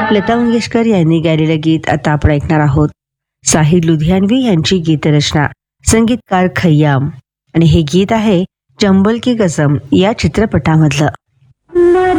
लता मंगेशकर यांनी गायलेलं गीत आता आपण ऐकणार आहोत. साहिर लुधियानवी यांची गीतरचना, संगीतकार खय्याम. आणि हे गीत आहे चंबल की कसम या चित्रपटामधलं.